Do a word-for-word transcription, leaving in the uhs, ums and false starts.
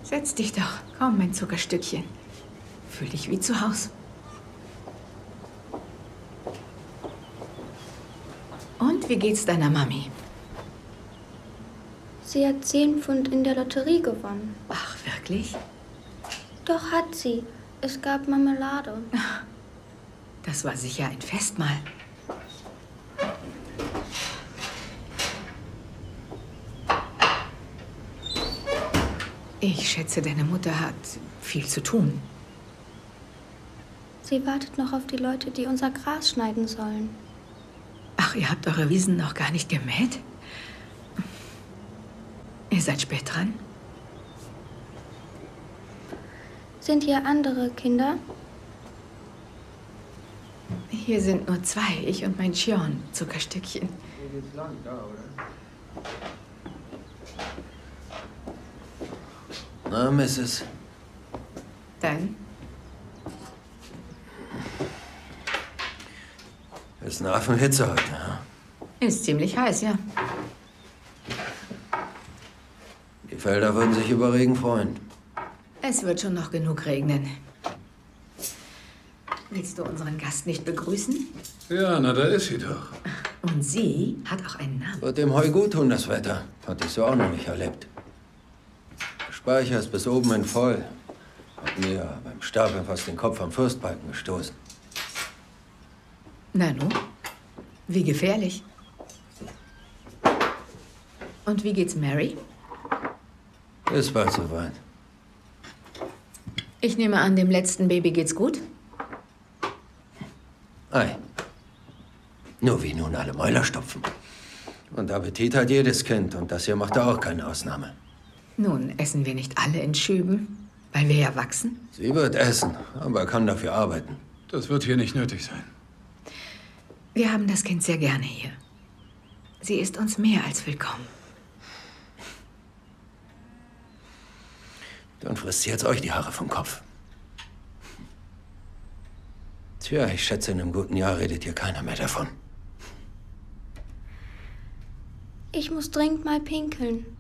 Setz dich doch. Komm, mein Zuckerstückchen. Fühl dich wie zu Hause. Und wie geht's deiner Mami? Sie hat zehn Pfund in der Lotterie gewonnen. Ach, wirklich? Doch hat sie. Es gab Marmelade. Das war sicher ein Festmahl. Ich schätze, deine Mutter hat viel zu tun. Sie wartet noch auf die Leute, die unser Gras schneiden sollen. Ach, ihr habt eure Wiesen noch gar nicht gemäht? Ihr seid spät dran? Sind hier andere Kinder? Hier sind nur zwei, ich und mein Chion, Zuckerstückchen. Wo geht's lang? Da, oder? Na, Missus Dann? Ist eine Affenhitze heute, ja? Ist ziemlich heiß, ja. Die Felder würden sich über Regen freuen. Es wird schon noch genug regnen. Willst du unseren Gast nicht begrüßen? Ja, na, da ist sie doch. Und sie hat auch einen Namen. Wird dem Heu gut tun, das Wetter. Hatte ich so auch noch nicht erlebt. Der Speicher ist bis oben hin voll. Hat mir beim Stapeln fast den Kopf am Fürstbalken gestoßen. Na nu, wie gefährlich. Und wie geht's Mary? Ist bald soweit. Ich nehme an, dem letzten Baby geht's gut? Ei. Nur wie nun alle Mäuler stopfen. Und Appetit hat jedes Kind. Und das hier macht auch keine Ausnahme. Nun, essen wir nicht alle in Schüben, weil wir ja wachsen? Sie wird essen, aber kann dafür arbeiten. Das wird hier nicht nötig sein. Wir haben das Kind sehr gerne hier. Sie ist uns mehr als willkommen. Dann frisst sie jetzt euch die Haare vom Kopf. Tja, ich schätze, in einem guten Jahr redet hier keiner mehr davon. Ich muss dringend mal pinkeln.